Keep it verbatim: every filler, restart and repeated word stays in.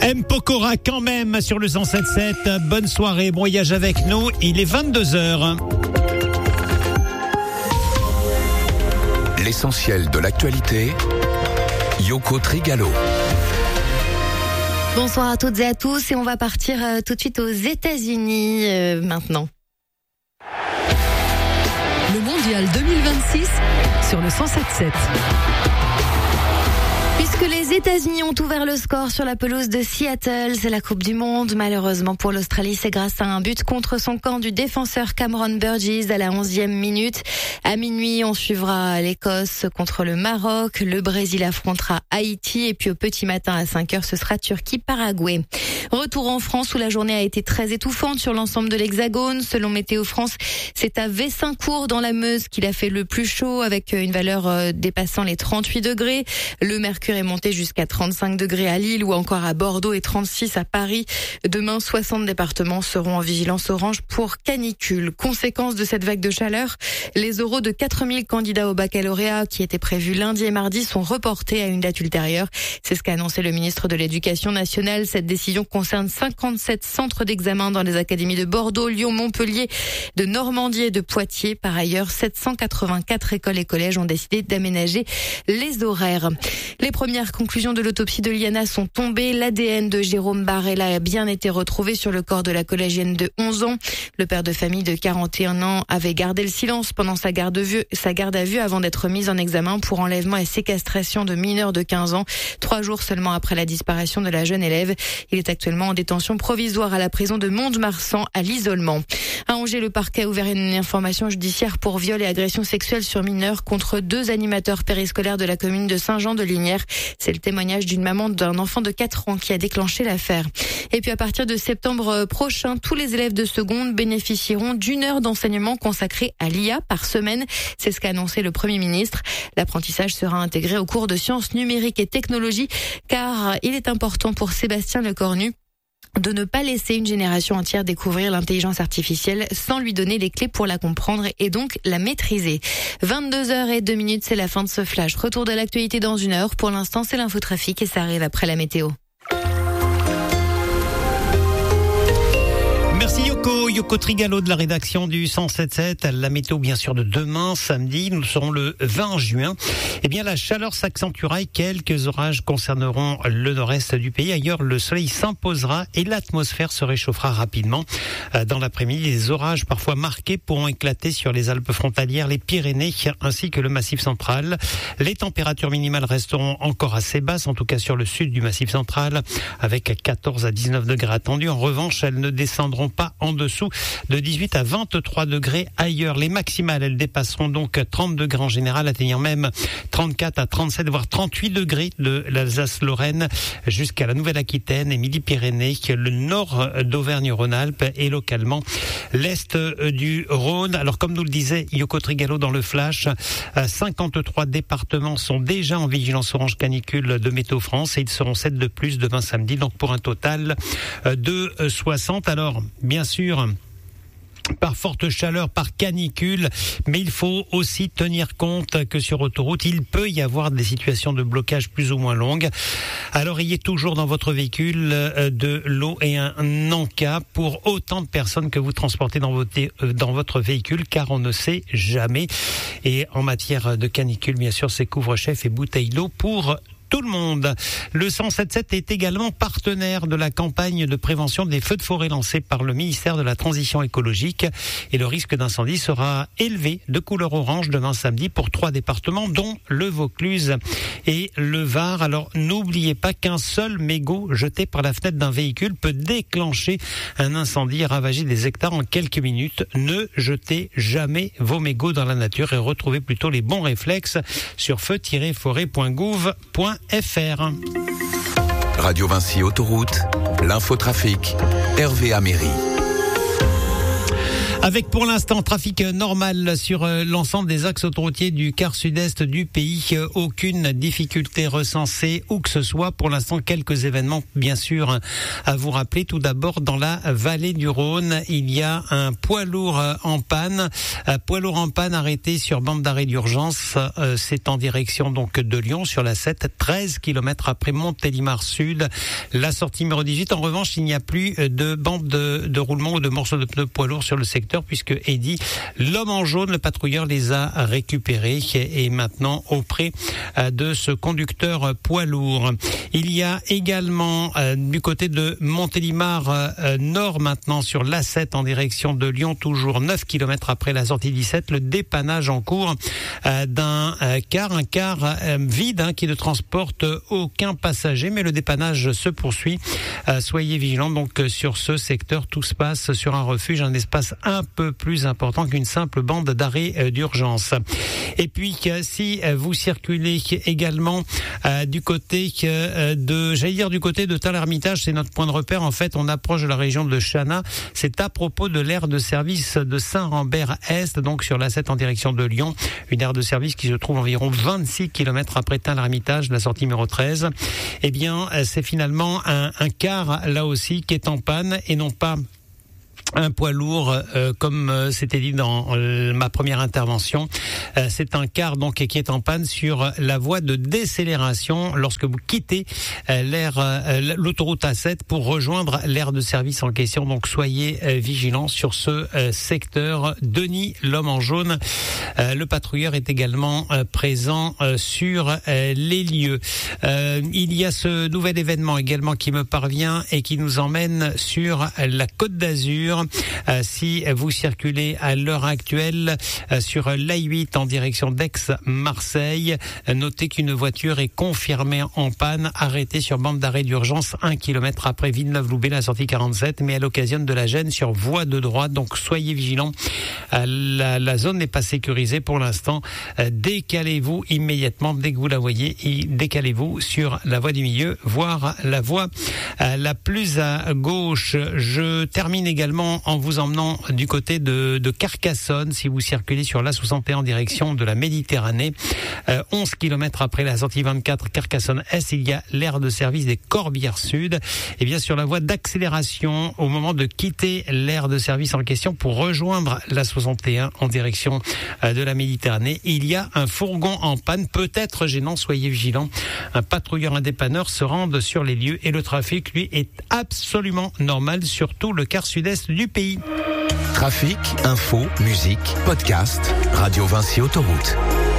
M. Pokora quand même sur le cent sept sept. Bonne soirée, bon voyage avec nous. Il est vingt-deux heures. L'essentiel de l'actualité, Yoko Trigalo. Bonsoir à toutes et à tous et on va partir euh, tout de suite aux États-Unis euh, maintenant. Le mondial deux mille vingt-six sur le cent sept sept. Puisque les États-Unis ont ouvert le score sur la pelouse de Seattle, c'est la Coupe du Monde. Malheureusement pour l'Australie, c'est grâce à un but contre son camp du défenseur Cameron Burgess à la onzième minute. À minuit, on suivra l'Écosse contre le Maroc, le Brésil affrontera Haïti et puis au petit matin à cinq heures, ce sera Turquie-Paraguay. Retour en France où la journée a été très étouffante sur l'ensemble de l'Hexagone. Selon Météo France, c'est à Vessincourt dans la Meuse qu'il a fait le plus chaud avec une valeur dépassant les trente-huit degrés. Le mercure est monté jusqu'à trente-cinq degrés à Lille ou encore à Bordeaux et trente-six à Paris. Demain, soixante départements seront en vigilance orange pour canicule. Conséquence de cette vague de chaleur, les oraux de quatre mille candidats au baccalauréat qui étaient prévus lundi et mardi sont reportés à une date ultérieure. C'est ce qu'a annoncé le ministre de l'Éducation nationale. Cette décision concerne cinquante-sept centres d'examen dans les académies de Bordeaux, Lyon, Montpellier, de Normandie et de Poitiers. Par ailleurs, sept cent quatre-vingt-quatre écoles et collèges ont décidé d'aménager les horaires. Les premières conclusions de l'autopsie de Liana sont tombées. L'A D N de Jérôme Barella a bien été retrouvé sur le corps de la collégienne de onze ans. Le père de famille de quarante et un ans avait gardé le silence pendant sa garde, vue, sa garde à vue avant d'être mis en examen pour enlèvement et séquestration de mineurs de quinze ans. Trois jours seulement après la disparition de la jeune élève. Il est actuellement en détention provisoire à la prison de Mont-de-Marsan à l'isolement. À Angers, le parquet a ouvert une information judiciaire pour viol et agression sexuelle sur mineurs contre deux animateurs périscolaires de la commune de Saint-Jean-de-Lignières. C'est le témoignage d'une maman d'un enfant de quatre ans qui a déclenché l'affaire. Et puis à partir de septembre prochain, tous les élèves de seconde bénéficieront d'une heure d'enseignement consacrée à l'I A par semaine. C'est ce qu'a annoncé le Premier ministre. L'apprentissage sera intégré au cours de sciences numériques et technologies car il est important pour Sébastien Lecornu de ne pas laisser une génération entière découvrir l'intelligence artificielle sans lui donner les clés pour la comprendre et donc la maîtriser. vingt-deux heures et deux minutes, c'est la fin de ce flash. Retour de l'actualité dans une heure. Pour l'instant, c'est l'infotrafic et ça arrive après la météo. Merci Yoko, Yoko Trigalo de la rédaction du cent sept sept. La météo bien sûr de demain, samedi, nous serons le vingt juin. Eh bien la chaleur s'accentuera et quelques orages concerneront le nord-est du pays. Ailleurs, le soleil s'imposera et l'atmosphère se réchauffera rapidement. Dans l'après-midi, les orages parfois marqués pourront éclater sur les Alpes frontalières, les Pyrénées ainsi que le Massif central. Les températures minimales resteront encore assez basses, en tout cas sur le sud du Massif central, avec quatorze à dix-neuf degrés attendus. En revanche, elles ne descendront pas en dessous de dix-huit à vingt-trois degrés ailleurs. Les maximales, elles dépasseront donc trente degrés en général, atteignant même trente-quatre à trente-sept, voire trente-huit degrés de l'Alsace-Lorraine jusqu'à la Nouvelle-Aquitaine et Midi-Pyrénées, le nord d'Auvergne-Rhône-Alpes et localement l'est du Rhône. Alors comme nous le disait Yoko Trigalo dans le flash, cinquante-trois départements sont déjà en vigilance orange canicule de Météo France et ils seront sept de plus demain samedi, donc pour un total de soixante. Alors bien sûr, par forte chaleur, par canicule, mais il faut aussi tenir compte que sur autoroute, il peut y avoir des situations de blocage plus ou moins longues. Alors ayez toujours dans votre véhicule de l'eau et un encas pour autant de personnes que vous transportez dans votre, dans votre véhicule, car on ne sait jamais. Et en matière de canicule, bien sûr, c'est couvre-chef et bouteilles d'eau pour tout le monde. Le cent sept sept est également partenaire de la campagne de prévention des feux de forêt lancée par le ministère de la Transition écologique et le risque d'incendie sera élevé de couleur orange demain samedi pour trois départements dont le Vaucluse et le Var. Alors n'oubliez pas qu'un seul mégot jeté par la fenêtre d'un véhicule peut déclencher un incendie et ravager des hectares en quelques minutes. Ne jetez jamais vos mégots dans la nature et retrouvez plutôt les bons réflexes sur feu tiret forêt point gouv point f r. Radio Vinci Autoroute, l'infotrafic, Hervé Améry. Avec pour l'instant trafic normal sur l'ensemble des axes autoroutiers du quart sud-est du pays. Aucune difficulté recensée où que ce soit. Pour l'instant, quelques événements bien sûr à vous rappeler. Tout d'abord, dans la vallée du Rhône, il y a un poids lourd en panne. Un poids lourd en panne arrêté sur bande d'arrêt d'urgence. C'est en direction donc de Lyon sur la sept, treize kilomètres après Montélimar Sud. La sortie numéro dix-huit. En revanche, il n'y a plus de bande de, de roulement ou de morceaux de pneus poids lourd sur le secteur, puisque Eddy, l'homme en jaune, le patrouilleur, les a récupérés et est maintenant auprès de ce conducteur poids lourd. Il y a également euh, du côté de Montélimar euh, Nord maintenant sur l'A sept en direction de Lyon, toujours neuf kilomètres après la sortie dix-sept, le dépannage en cours euh, d'un euh, car, un car euh, vide hein, qui ne transporte aucun passager, mais le dépannage se poursuit. Euh, soyez vigilants donc sur ce secteur, tout se passe sur un refuge, un espace un peu plus important qu'une simple bande d'arrêt d'urgence. Et puis, si vous circulez également euh, du côté euh, de, j'allais dire du côté de Tain-l'Hermitage, c'est notre point de repère. En fait, on approche de la région de Chana. C'est à propos de l'aire de service de Saint-Rambert-Est, donc sur l'A sept en direction de Lyon. Une aire de service qui se trouve environ vingt-six kilomètres après Tain-l'Hermitage, la sortie numéro treize. Eh bien, c'est finalement un, un car, là aussi, qui est en panne et non pas un poids lourd, euh, comme euh, c'était dit dans euh, ma première intervention. Euh, c'est un car donc qui est en panne sur la voie de décélération lorsque vous quittez euh, l'aire, euh, l'autoroute A sept pour rejoindre l'aire de service en question. Donc soyez euh, vigilants sur ce euh, secteur. Denis, l'homme en jaune, euh, le patrouilleur est également euh, présent euh, sur euh, les lieux. Euh, il y a ce nouvel événement également qui me parvient et qui nous emmène sur la Côte d'Azur. Euh, si vous circulez à l'heure actuelle euh, sur l'A huit en direction d'Aix-Marseille, euh, notez qu'une voiture est confirmée en panne, arrêtée sur bande d'arrêt d'urgence un kilomètre après Villeneuve-Loubet, la sortie quarante-sept, mais elle occasionne de la gêne sur voie de droite, donc soyez vigilants. Euh, la, la zone n'est pas sécurisée pour l'instant. Euh, décalez-vous immédiatement dès que vous la voyez, et décalez-vous sur la voie du milieu, voire la voie euh, la plus à gauche. Je termine également en vous emmenant du côté de, de Carcassonne, si vous circulez sur l'A soixante et un en direction de la Méditerranée. Euh, onze kilomètres après la sortie vingt-quatre Carcassonne-Est, il y a l'aire de service des Corbières Sud. Et bien sur la voie d'accélération, au moment de quitter l'aire de service en question pour rejoindre l'A soixante et un en direction euh, de la Méditerranée, il y a un fourgon en panne, peut-être gênant, soyez vigilants. Un patrouilleur, un dépanneur se rendent sur les lieux et le trafic, lui, est absolument normal sur tout le quart sud-est du pays. Trafic, info, musique, podcast, Radio Vinci Autoroute.